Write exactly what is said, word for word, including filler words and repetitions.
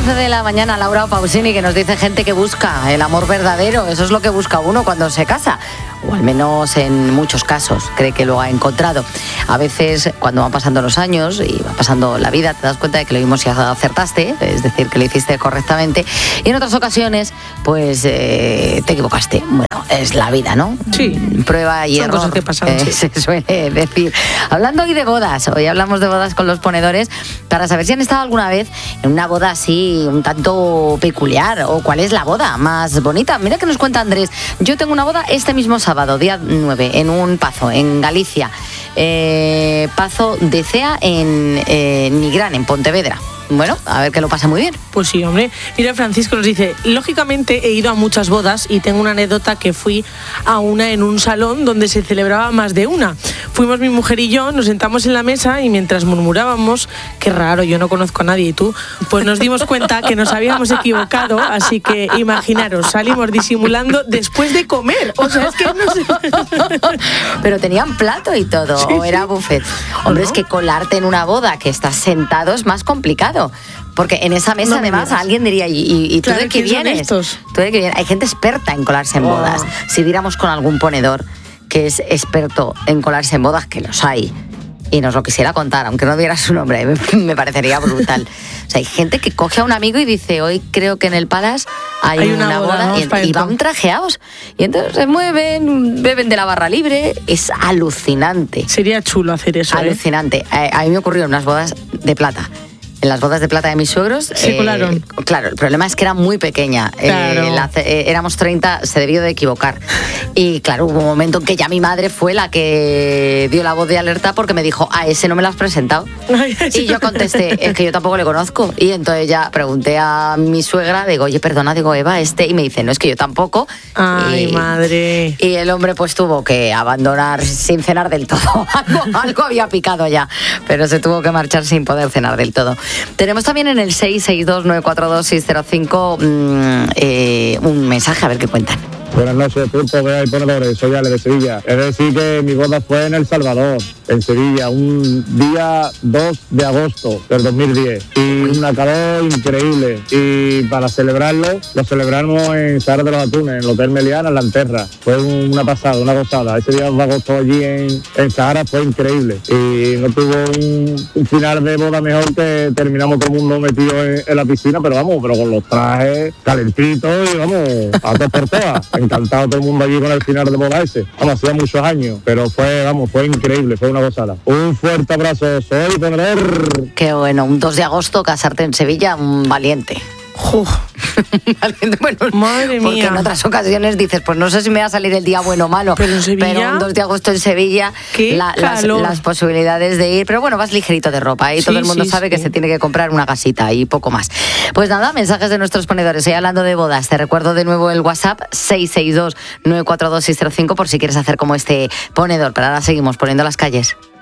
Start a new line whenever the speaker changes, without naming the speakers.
once de la mañana, Laura Pausini, que nos dice gente que busca el amor verdadero. Eso es lo que busca uno cuando se casa. O al menos en muchos casos cree que lo ha encontrado. A veces, cuando van pasando los años y va pasando la vida, te das cuenta de que lo mismo si acertaste, es decir, que lo hiciste correctamente. Y en otras ocasiones, pues eh, te equivocaste. Bueno, es la vida, ¿no?
Sí.
Prueba y
Son
error.
cosas que pasan,
eh,
sí.
Se suele decir. Hablando hoy de bodas, hoy hablamos de bodas con los ponedores para saber si han estado alguna vez en una boda así un tanto peculiar o cuál es la boda más bonita. Mira que nos cuenta Andrés. Yo tengo una boda este mismo sábado, día nueve, en un Pazo, en Galicia. Eh, Pazo de Cea en eh, Nigrán, en Pontevedra. Bueno, a ver que lo pasa muy bien.
Pues sí, hombre. Mira, Francisco nos dice, lógicamente he ido a muchas bodas y tengo una anécdota que fui a una en un salón donde se celebraba más de una. Fuimos mi mujer y yo, nos sentamos en la mesa y mientras murmurábamos, qué raro, yo no conozco a nadie y tú, pues nos dimos cuenta que nos habíamos equivocado, así que imaginaros, salimos disimulando después de comer. O sea, es que no sé.
Pero tenían plato y todo,
Sí,
o era
sí.
buffet. Hombre,
¿No?
es que colarte en una boda que estás sentado es más complicado. Porque en esa mesa,
No me
además,
digas.
alguien diría, ¿y, y, y tú
Claro,
de qué
¿quién son
vienes?
estos?
¿Tú de qué vienes? Hay gente experta en colarse en
Oh.
bodas. Si diéramos con algún ponedor que es experto en colarse en bodas, que los hay, y nos lo quisiera contar, aunque no diera su nombre, me, me parecería brutal. O sea, hay gente que coge a un amigo y dice, hoy creo que en el Palace hay,
Hay una
una,
boda,
boda,
vamos
y,
para
y
dentro.
van trajeados. Y entonces se mueven, beben de la barra libre. Es alucinante.
Sería chulo hacer eso, ¿eh?
Alucinante. Eh, A mí me ocurrió en unas bodas de plata. En las bodas de plata de mis suegros.
Se colaron.
Claro, el problema es que era muy pequeña.
Claro.
Eh, la- eh, éramos treinta, se debió de equivocar. Y claro, hubo un momento en que ya mi madre fue la que dio la voz de alerta porque me dijo, a ese no me lo has presentado.
Ay, ay,
Y yo contesté, es que yo tampoco le conozco. Y entonces ya pregunté a mi suegra, digo, oye, perdona, digo, Eva, este. Y me dice, no, es que yo tampoco.
Ay,
y,
madre.
Y el hombre pues tuvo que abandonar sin cenar del todo. algo, algo había picado ya, pero se tuvo que marchar sin poder cenar del todo. Tenemos también en el seis seis dos nueve cuatro dos seis cero cinco mmm, eh, un mensaje, a ver qué cuentan.
Buenas noches, pulpo de ponedores, soy Ale de Sevilla. Es decir que mi boda fue en El Salvador, en Sevilla, un día dos de agosto del dos mil diez. Y una calor increíble. Y para celebrarlo, lo celebramos en Sahara de los Atunes, en el Hotel Meliana, en La Anterra. Fue una pasada, una gozada. Ese día dos de agosto allí en, en Sahara fue increíble. Y no tuvo un, un final de boda mejor que terminamos todo el mundo metido en, en la piscina, pero vamos, pero con los trajes calentitos y vamos, a todas por todas. Encantado todo el mundo allí con el final de boda ese. Vamos, hacía muchos años, pero fue, vamos, fue increíble, fue una gozada. Un fuerte abrazo, soy ponedor.
Qué bueno, un dos de agosto casarte en Sevilla, un valiente.
Uf.
Valiente, bueno,
Madre
porque
mía.
en otras ocasiones dices, pues no sé si me va a salir el día bueno o malo,
Pero en Sevilla,
pero un dos de agosto en Sevilla,
qué
la- las,
calor.
las posibilidades de ir, pero bueno, vas ligerito de ropa y
Sí,
todo el mundo
sí,
sabe
sí.
que se tiene que comprar una gasita y poco más. Pues nada, mensajes de nuestros ponedores. Hoy hablando de bodas, te recuerdo de nuevo el WhatsApp seis seis dos nueve cuatro dos seis cero cinco por si quieres hacer como este ponedor, pero ahora seguimos poniendo las calles.